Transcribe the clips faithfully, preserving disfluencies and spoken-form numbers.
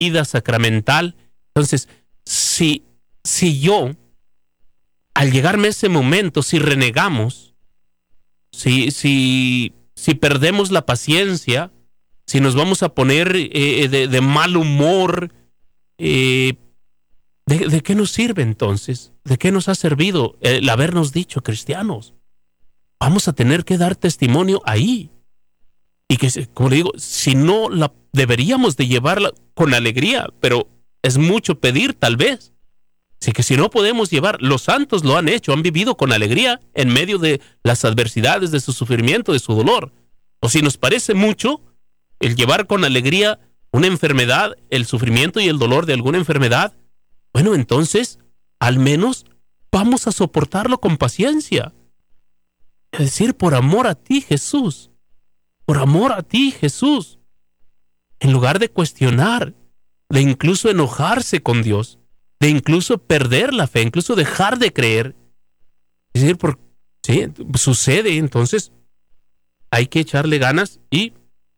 vida sacramental. Entonces, si, si yo, al llegarme ese momento, si renegamos, si, si, si perdemos la paciencia, si nos vamos a poner eh, de, de mal humor, eh, ¿de, ¿de qué nos sirve entonces? ¿De qué nos ha servido el habernos dicho cristianos? Vamos a tener que dar testimonio ahí. Y que, como le digo, si no la deberíamos de llevarla con alegría, pero es mucho pedir tal vez. Así que si no podemos llevar, los santos lo han hecho, han vivido con alegría en medio de las adversidades, de su sufrimiento, de su dolor. O si nos parece mucho el llevar con alegría una enfermedad, el sufrimiento y el dolor de alguna enfermedad, bueno, entonces, al menos vamos a soportarlo con paciencia. Es decir, por amor a ti, Jesús. Por amor a ti, Jesús. En lugar de cuestionar, de incluso enojarse con Dios, de incluso perder la fe, incluso dejar de creer. Es decir, por, sí, sucede, entonces hay que echarle ganas y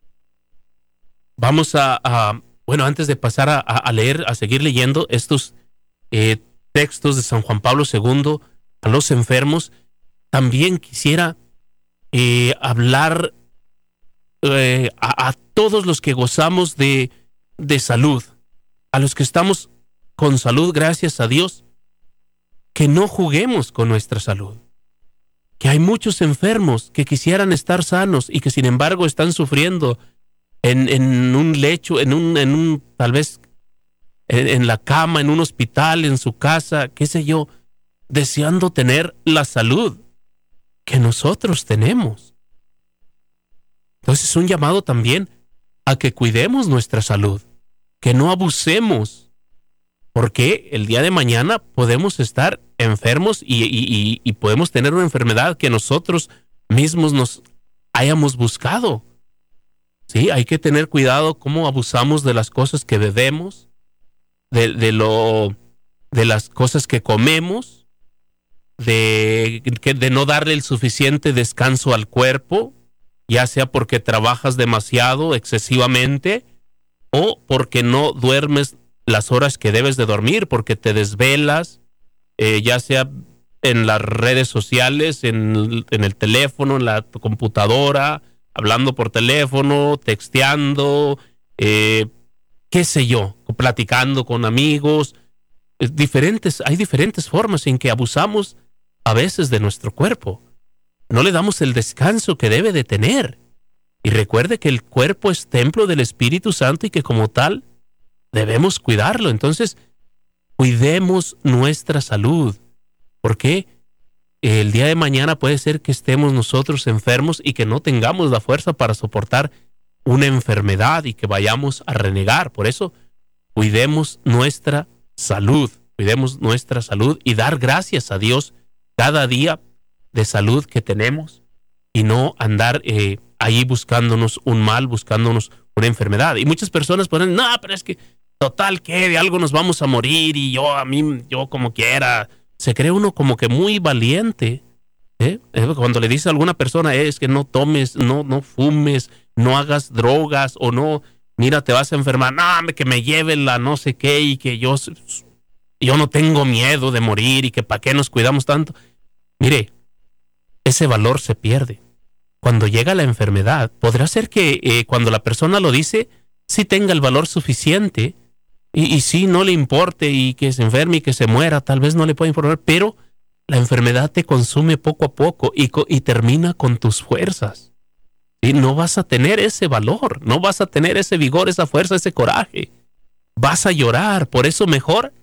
vamos a, a bueno, antes de pasar a, a leer, a seguir leyendo estos eh, textos de San Juan Pablo segundo a los enfermos, también quisiera eh, hablar eh, a, a todos los que gozamos de, de salud, a los que estamos con salud, gracias a Dios, que no juguemos con nuestra salud. Que hay muchos enfermos que quisieran estar sanos y que sin embargo están sufriendo en, en un lecho, en un, en un tal vez en, en la cama, en un hospital, en su casa, qué sé yo, deseando tener la salud que nosotros tenemos. Entonces es un llamado también a que cuidemos nuestra salud, que no abusemos, porque el día de mañana podemos estar enfermos y, y, y, y podemos tener una enfermedad que nosotros mismos nos hayamos buscado. Sí, hay que tener cuidado cómo abusamos de las cosas que bebemos, de, de, lo, de las cosas que comemos, de, de no darle el suficiente descanso al cuerpo, ya sea porque trabajas demasiado, excesivamente, o porque no duermes las horas que debes de dormir, porque te desvelas, eh, ya sea en las redes sociales, en, en el teléfono, en la computadora, hablando por teléfono, texteando, eh, qué sé yo, platicando con amigos. Es diferentes, hay diferentes formas en que abusamos a veces de nuestro cuerpo. No le damos el descanso que debe de tener. Y recuerde que el cuerpo es templo del Espíritu Santo y que como tal debemos cuidarlo. Entonces, cuidemos nuestra salud, porque el día de mañana puede ser que estemos nosotros enfermos y que no tengamos la fuerza para soportar una enfermedad y que vayamos a renegar. Por eso, cuidemos nuestra salud, cuidemos nuestra salud y dar gracias a Dios cada día de salud que tenemos y no andar eh, ahí buscándonos un mal, buscándonos una enfermedad. Y muchas personas ponen, no, pero es que total que de algo nos vamos a morir y yo a mí, yo como quiera. Se cree uno como que muy valiente, ¿eh? Cuando le dice a alguna persona, eh, es que no tomes, no, no fumes, no hagas drogas o no, mira, te vas a enfermar, no, que me lleven la no sé qué y que yo, yo no tengo miedo de morir y que para qué nos cuidamos tanto. Mire, ese valor se pierde. Cuando llega la enfermedad, podrá ser que eh, cuando la persona lo dice, sí tenga el valor suficiente y, y sí no le importe y que se enferme y que se muera, tal vez no le pueda informar, pero la enfermedad te consume poco a poco y, y termina con tus fuerzas. Y no vas a tener ese valor, no vas a tener ese vigor, esa fuerza, ese coraje. Vas a llorar, por eso mejor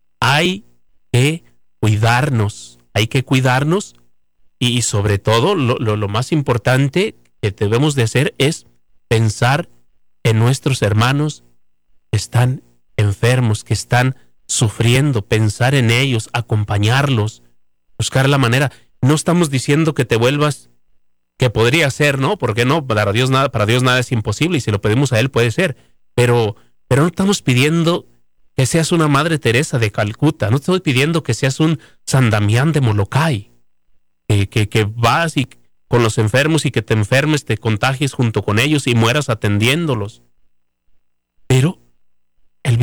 hay que cuidarnos, hay que cuidarnos. Y sobre todo, lo, lo, lo más importante que debemos de hacer es pensar en nuestros hermanos que están enfermos, que están sufriendo, pensar en ellos, acompañarlos, buscar la manera. No estamos diciendo que te vuelvas, que podría ser, ¿no? Porque no, para Dios nada, para Dios nada es imposible y si lo pedimos a Él puede ser. Pero, pero no estamos pidiendo que seas una Madre Teresa de Calcuta, no estoy pidiendo que seas un San Damián de Molokai. Que, que, que vas y con los enfermos y que te enfermes, te contagies junto con ellos y mueras atendiéndolos.